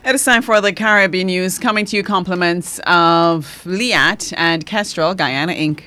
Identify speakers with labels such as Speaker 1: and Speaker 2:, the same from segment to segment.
Speaker 1: It is time for the Caribbean news, coming to you compliments of Liat and Kestrel Guyana Inc.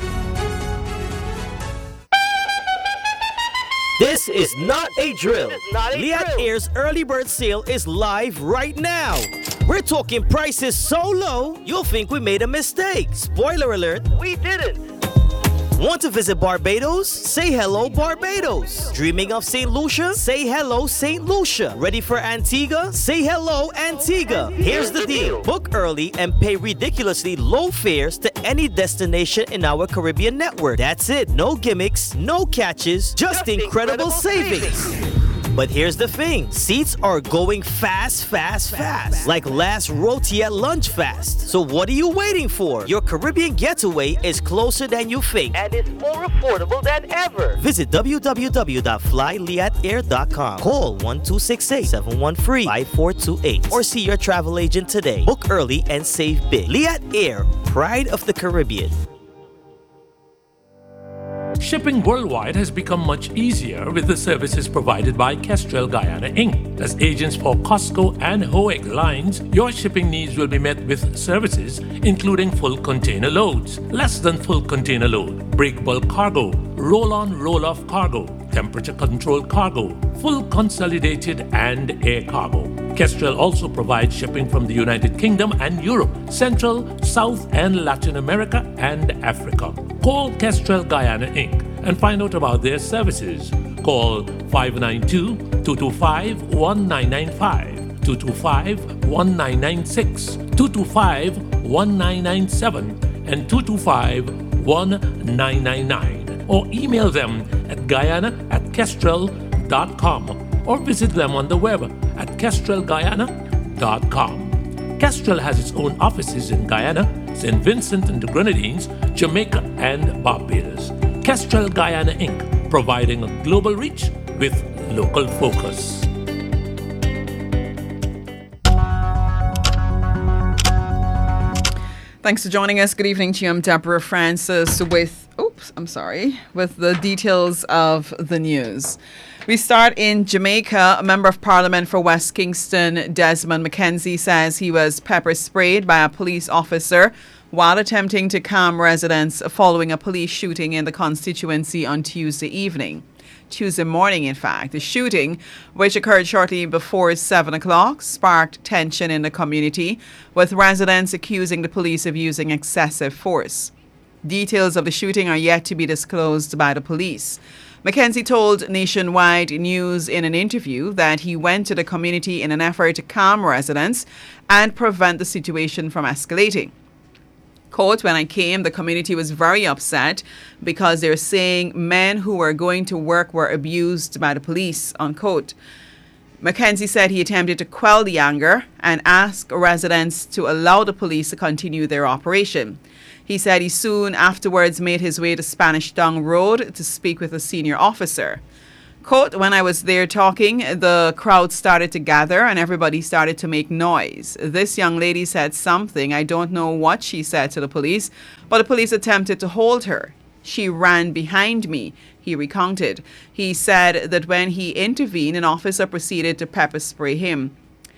Speaker 2: This is not a drill. Liat Air's early bird sale is live right now. We're talking prices so low, you'll think we made a mistake. Spoiler alert, we didn't. Want to visit Barbados? Say hello, Barbados. Dreaming of St. Lucia? Say hello, St. Lucia. Ready for Antigua? Say hello, Antigua. Here's the deal. Book early and pay ridiculously low fares to any destination in our Caribbean network. That's it. No gimmicks, no catches, just incredible savings. But here's the thing, seats are going fast. Like last roti at lunch fast. So what are you waiting for? Your Caribbean getaway is closer than you think. And it's more affordable than ever. Visit www.flyliatair.com. Call 1268-713-5428 or see your travel agent today. Book early and save big. Liat Air, pride of the Caribbean.
Speaker 3: Shipping worldwide has become much easier with the services provided by Kestrel Guyana Inc. As agents for Costco and Hoeg lines, your shipping needs will be met with services including full container loads, less than full container load, break bulk cargo, roll-on roll-off cargo, temperature-controlled cargo, full consolidated and air cargo. Kestrel also provides shipping from the United Kingdom and Europe, Central, South and Latin America and Africa. Call Kestrel Guyana Inc. and find out about their services. Call 592-225-1995, 225-1996, 225-1997, and 225-1999. Or email them at guyana@kestrel.com or visit them on the web at kestrelguyana.com. Kestrel has its own offices in Guyana, St. Vincent and the Grenadines, Jamaica, and Barbados. Kestrel Guyana Inc., providing a global reach with local focus.
Speaker 1: Thanks for joining us. Good evening to you. I'm Deborah Francis with the details of the news. We start in Jamaica. A member of Parliament for West Kingston, Desmond McKenzie, says he was pepper sprayed by a police officer while attempting to calm residents following a police shooting in the constituency on Tuesday morning, in fact. The shooting, which occurred shortly before 7 o'clock, sparked tension in the community, with residents accusing the police of using excessive force. Details of the shooting are yet to be disclosed by the police. McKenzie told Nationwide News in an interview that he went to the community in an effort to calm residents and prevent the situation from escalating. Quote, when I came, the community was very upset because they're saying men who were going to work were abused by the police, unquote. McKenzie said he attempted to quell the anger and ask residents to allow the police to continue their operation. He said he soon afterwards made his way to Spanish Town Road to speak with a senior officer. Quote, when I was there talking, the crowd started to gather and everybody started to make noise. This young lady said something. I don't know what she said to the police, but the police attempted to hold her. She ran behind me, he recounted. He said that when he intervened, an officer proceeded to pepper spray him.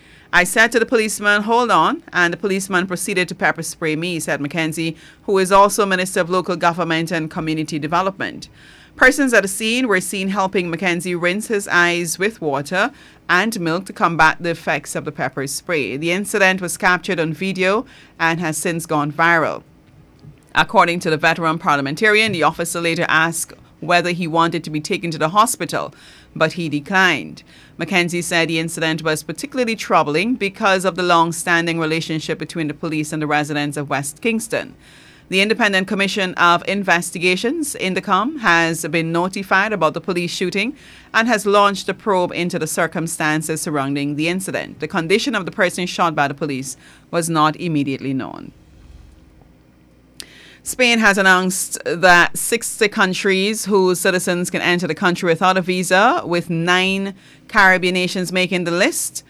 Speaker 1: I said to the policeman, hold on, and the policeman proceeded to pepper spray me, said McKenzie, who is also Minister of Local Government and Community Development. Persons at the scene were seen helping McKenzie rinse his eyes with water and milk to combat the effects of the pepper spray. The incident was captured on video and has since gone viral. According to the veteran parliamentarian, the officer later asked whether he wanted to be taken to the hospital, but he declined. McKenzie said the incident was particularly troubling because of the long-standing relationship between the police and the residents of West Kingston. The Independent Commission of Investigations, INDECOM, has been notified about the police shooting and has launched a probe into the circumstances surrounding the incident. The condition of the person shot by the police was not immediately known. Spain has announced that 60 countries whose citizens can enter the country without a visa, with 9 Caribbean nations making the list,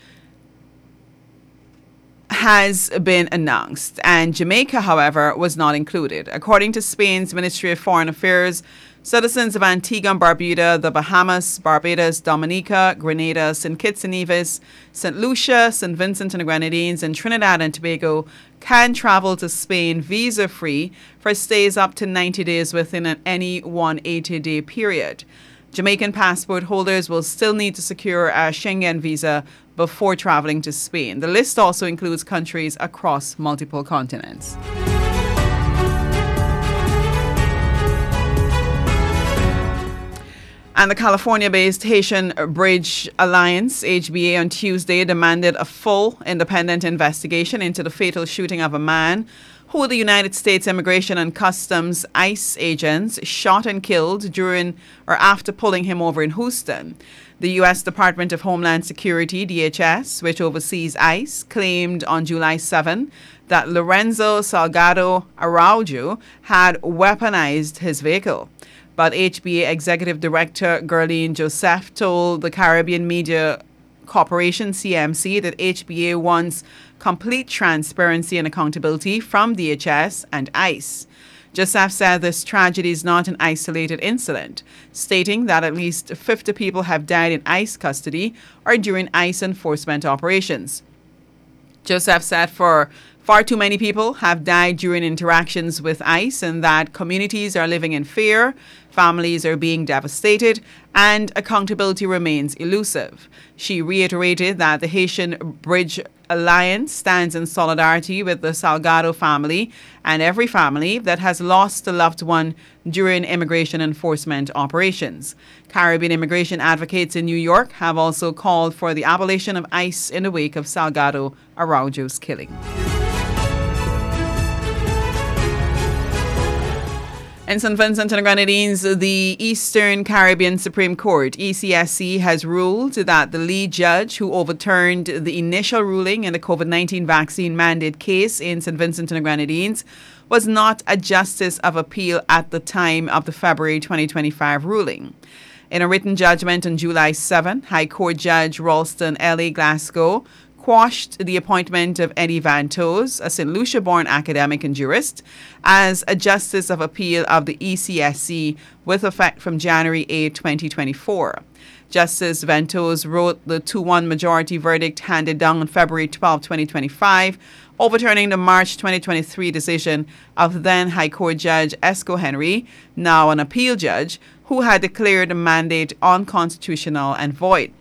Speaker 1: has been announced, and Jamaica, however, was not included. According to Spain's Ministry of Foreign Affairs, Citizens of Antigua and Barbuda, the Bahamas, Barbados, Dominica, Grenada, St. Kitts and Nevis, St. Lucia, St. Vincent and the Grenadines, and Trinidad and Tobago can travel to Spain visa-free for stays up to 90 days within any 180-day period. Jamaican passport holders will still need to secure a Schengen visa before traveling to Spain. The list also includes countries across multiple continents. And the California-based Haitian Bridge Alliance, HBA, on Tuesday demanded a full independent investigation into the fatal shooting of a man who the United States Immigration and Customs ICE agents shot and killed during or after pulling him over in Houston. The U.S. Department of Homeland Security, DHS, which oversees ICE, claimed on July 7 that Lorenzo Salgado Araujo had weaponized his vehicle. But HBA Executive Director Gerline Joseph told the Caribbean Media Corporation, CMC, that HBA wants complete transparency and accountability from DHS and ICE. Joseph said this tragedy is not an isolated incident, stating that at least 50 people have died in ICE custody or during ICE enforcement operations. Joseph said far too many people have died during interactions with ICE and that communities are living in fear, families are being devastated, and accountability remains elusive. She reiterated that the Haitian Bridge Alliance stands in solidarity with the Salgado family and every family that has lost a loved one during immigration enforcement operations. Caribbean immigration advocates in New York have also called for the abolition of ICE in the wake of Salgado Araujo's killing. In St. Vincent and the Grenadines, the Eastern Caribbean Supreme Court, ECSC, has ruled that the lead judge who overturned the initial ruling in the COVID-19 vaccine mandate case in St. Vincent and the Grenadines was not a justice of appeal at the time of the February 2025 ruling. In a written judgment on July 7, High Court Judge Ralston L.A. Glasgow quashed the appointment of Eddie Vantos, a St. Lucia-born academic and jurist, as a Justice of Appeal of the ECSC with effect from January 8, 2024. Justice Vantos wrote the 2-1 majority verdict handed down on February 12, 2025, overturning the March 2023 decision of then High Court Judge Esco Henry, now an appeal judge, who had declared the mandate unconstitutional and void.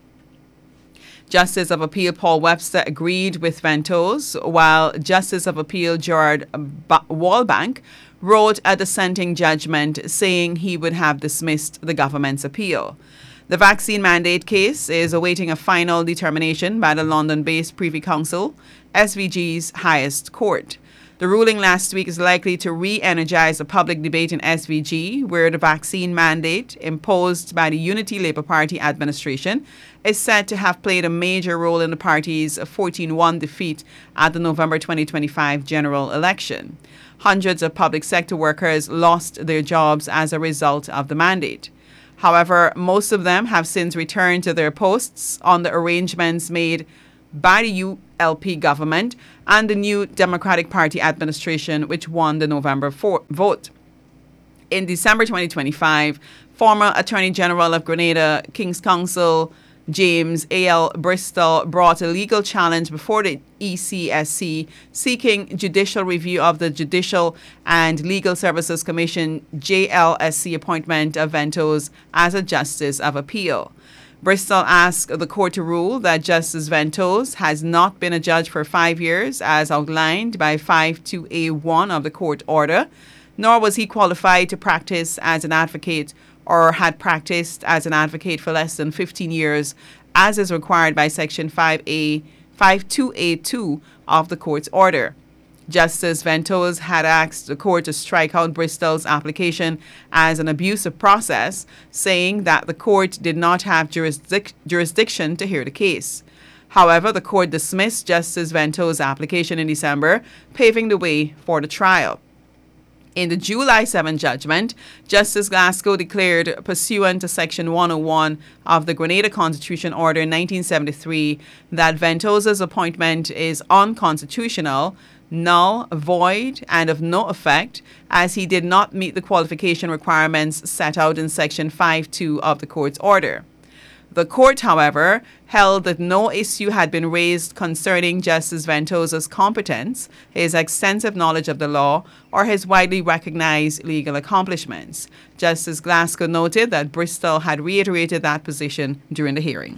Speaker 1: Justice of Appeal Paul Webster agreed with Vantos, while Justice of Appeal Gerard Wallbank wrote a dissenting judgment saying he would have dismissed the government's appeal. The vaccine mandate case is awaiting a final determination by the London-based Privy Council, SVG's highest court. The ruling last week is likely to re-energize a public debate in SVG, where the vaccine mandate imposed by the Unity Labour Party administration is said to have played a major role in the party's 14-1 defeat at the November 2025 general election. Hundreds of public sector workers lost their jobs as a result of the mandate. However, most of them have since returned to their posts on the arrangements made by the ULP government and the new Democratic Party administration, which won the November vote. In December 2025, former Attorney General of Grenada, King's Counsel James A.L. Bristol brought a legal challenge before the ECSC seeking judicial review of the Judicial and Legal Services Commission JLSC appointment of Vantos as a Justice of Appeal. Bristol asked the court to rule that Justice Vantos has not been a judge for 5 years, as outlined by 52A1 of the court order, nor was he qualified to practice as an advocate or had practiced as an advocate for less than 15 years, as is required by Section 52A2 of the court's order. Justice Vantos had asked the court to strike out Bristol's application as an abuse of process, saying that the court did not have jurisdiction to hear the case. However, the court dismissed Justice Vantos' application in December, paving the way for the trial. In the July 7 judgment, Justice Glasgow declared, pursuant to Section 101 of the Grenada Constitution Order 1973, that Vantos's appointment is unconstitutional null, void, and of no effect, as he did not meet the qualification requirements set out in Section 5.2 of the court's order. The court, however, held that no issue had been raised concerning Justice Ventosa's competence, his extensive knowledge of the law, or his widely recognized legal accomplishments. Justice Glasgow noted that Bristol had reiterated that position during the hearing.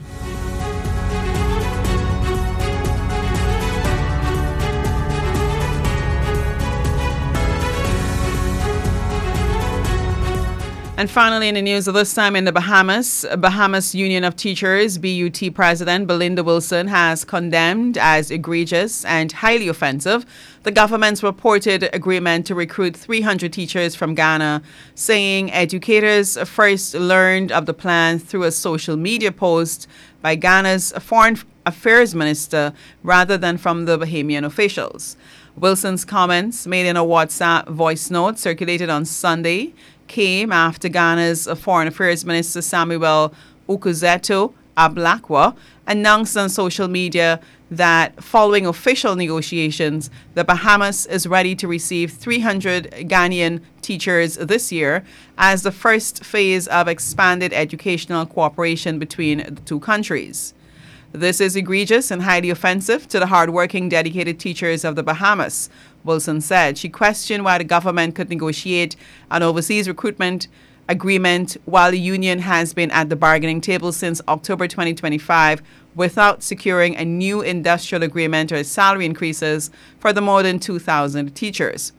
Speaker 1: And finally, in the news of this time in the Bahamas Union of Teachers, BUT President Belinda Wilson has condemned as egregious and highly offensive the government's reported agreement to recruit 300 teachers from Ghana, saying educators first learned of the plan through a social media post by Ghana's Foreign Affairs Minister rather than from the Bahamian officials. Wilson's comments, made in a WhatsApp voice note circulated on Sunday, came after Ghana's Foreign Affairs Minister Samuel Okuzeto Ablakwa announced on social media that following official negotiations, the Bahamas is ready to receive 300 Ghanaian teachers this year as the first phase of expanded educational cooperation between the two countries. This is egregious and highly offensive to the hardworking, dedicated teachers of the Bahamas, Wilson said. She questioned why the government could negotiate an overseas recruitment agreement while the union has been at the bargaining table since October 2025 without securing a new industrial agreement or salary increases for the more than 2,000 teachers.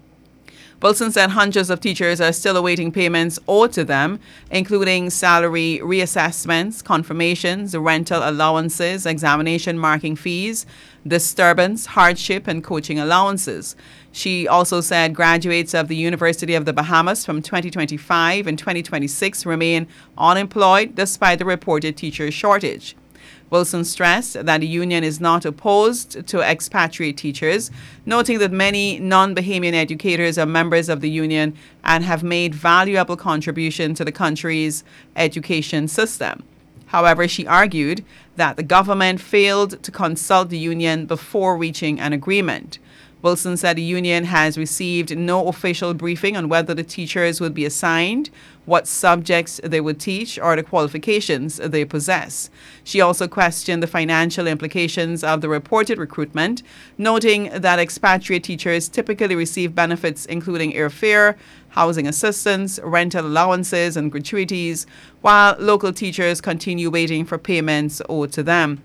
Speaker 1: Wilson said hundreds of teachers are still awaiting payments owed to them, including salary reassessments, confirmations, rental allowances, examination marking fees, disturbance, hardship, and coaching allowances. She also said graduates of the University of the Bahamas from 2025 and 2026 remain unemployed despite the reported teacher shortage. Wilson stressed that the union is not opposed to expatriate teachers, noting that many non-Bahamian educators are members of the union and have made valuable contribution to the country's education system. However, she argued that the government failed to consult the union before reaching an agreement. Wilson said the union has received no official briefing on whether the teachers would be assigned, what subjects they would teach, or the qualifications they possess. She also questioned the financial implications of the reported recruitment, noting that expatriate teachers typically receive benefits including airfare, housing assistance, rental allowances, and gratuities, while local teachers continue waiting for payments owed to them.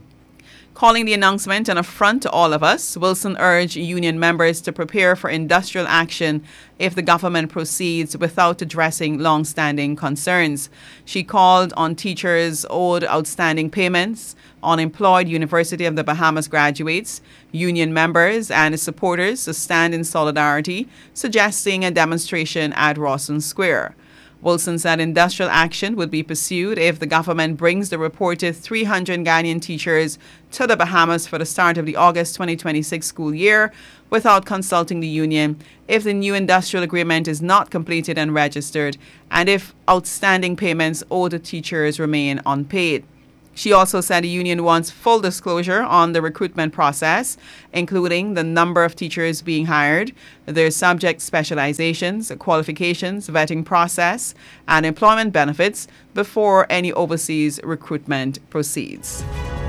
Speaker 1: Calling the announcement an affront to all of us, Wilson urged union members to prepare for industrial action if the government proceeds without addressing long-standing concerns. She called on teachers owed outstanding payments, unemployed University of the Bahamas graduates, union members, and supporters to stand in solidarity, suggesting a demonstration at Rawson Square. Wilson said industrial action would be pursued if the government brings the reported 300 Ghanaian teachers to the Bahamas for the start of the August 2026 school year without consulting the union, if the new industrial agreement is not completed and registered, and if outstanding payments owed to teachers remain unpaid. She also said the union wants full disclosure on the recruitment process, including the number of teachers being hired, their subject specializations, qualifications, vetting process, and employment benefits before any overseas recruitment proceeds.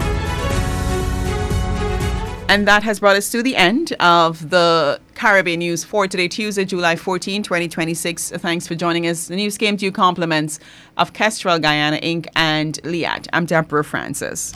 Speaker 1: And that has brought us to the end of the Caribbean News for today, Tuesday, July 14, 2026. Thanks for joining us. The news came to you compliments of Kestrel Guyana Inc. and Liat. I'm Deborah Francis.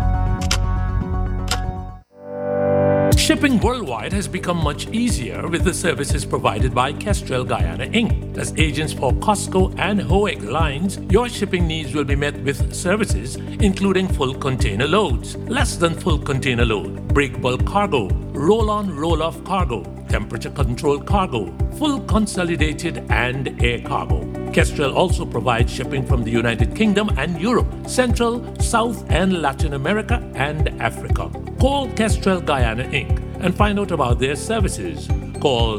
Speaker 3: Shipping worldwide has become much easier with the services provided by Kestrel Guyana Inc. As agents for COSCO and HOEG lines, your shipping needs will be met with services including full container loads, less than full container load, break bulk cargo, roll-on roll-off cargo, temperature-controlled cargo, full consolidated and air cargo. Kestrel also provides shipping from the United Kingdom and Europe, Central, South and Latin America and Africa. Call Kestrel Guyana Inc. and find out about their services. Call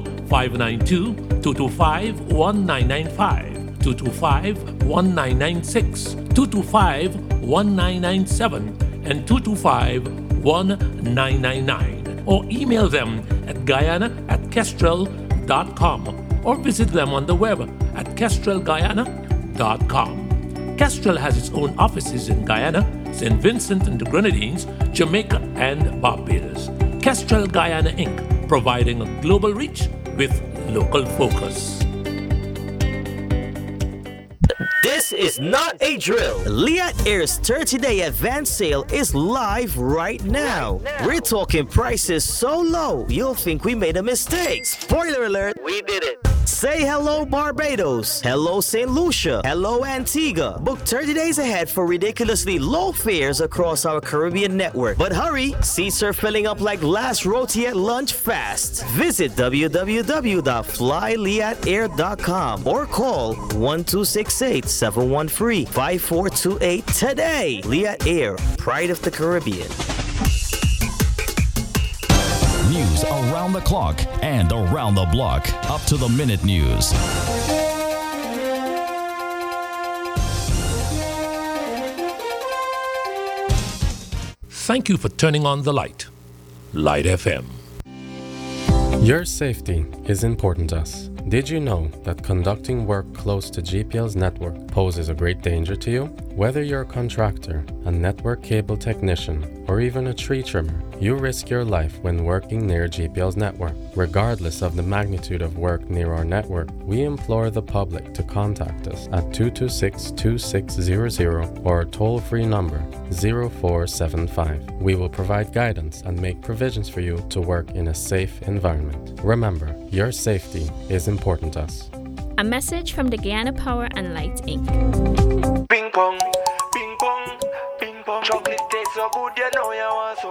Speaker 3: 592-225-1995, 225-1996, 225-1997, and 225-1999. or email them at guyana@kestrel.com or visit them on the web at kestrelguyana.com. Kestrel has its own offices in Guyana, St. Vincent and the Grenadines, Jamaica, and Barbados. Kestrel Guyana Inc., providing a global reach with local focus.
Speaker 2: This is not a drill. Liat Air's 30-day advance sale is live right now. We're talking prices so low, you'll think we made a mistake. Spoiler alert, we did it. Say hello Barbados, hello St. Lucia, hello Antigua. Book 30 days ahead for ridiculously low fares across our Caribbean network. But hurry, seats are filling up like last roti at lunch fast. Visit www.flyliatair.com or call 1268-713-5428 today. Liat Air, pride of the Caribbean.
Speaker 4: News around the clock and around the block. Up to the minute news.
Speaker 3: Thank you for turning on the light. Light FM.
Speaker 5: Your safety is important to us. Did you know that conducting work close to GPL's network poses a great danger to you? Whether you're a contractor, a network cable technician, or even a tree trimmer, you risk your life when working near GPL's network. Regardless of the magnitude of work near our network, we implore the public to contact us at 226-2600 or our toll-free number 0475. We will provide guidance and make provisions for you to work in a safe environment. Remember, your safety is important to us.
Speaker 6: A message from the Guyana Power and Light Inc.
Speaker 7: Ping pong, ping pong, ping pong. Chocolate tastes so good, you know you want some